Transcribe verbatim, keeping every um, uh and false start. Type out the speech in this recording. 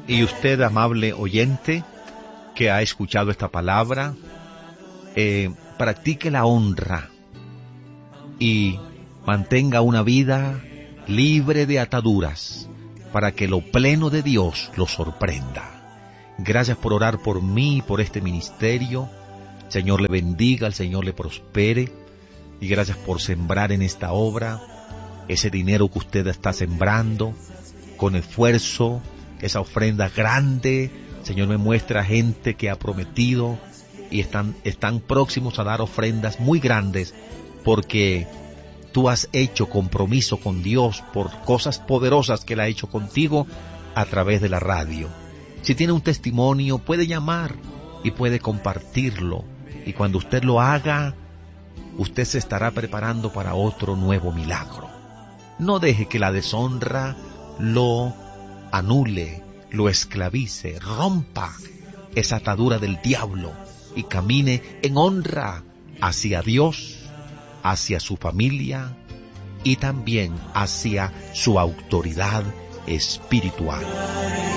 Y usted, amable oyente, que ha escuchado esta palabra, eh, practique la honra y mantenga una vida libre de ataduras para que lo pleno de Dios lo sorprenda. Gracias por orar por mí y por este ministerio. Señor le bendiga, el Señor le prospere. Y gracias por sembrar en esta obra ese dinero que usted está sembrando con esfuerzo, esa ofrenda grande. Señor, me muestra gente que ha prometido y están, están próximos a dar ofrendas muy grandes porque tú has hecho compromiso con Dios por cosas poderosas que Él ha hecho contigo a través de la radio. Si tiene un testimonio, puede llamar y puede compartirlo. Y cuando usted lo haga, usted se estará preparando para otro nuevo milagro. No deje que la deshonra lo anule, lo esclavice, rompa esa atadura del diablo y camine en honra hacia Dios, hacia su familia y también hacia su autoridad espiritual.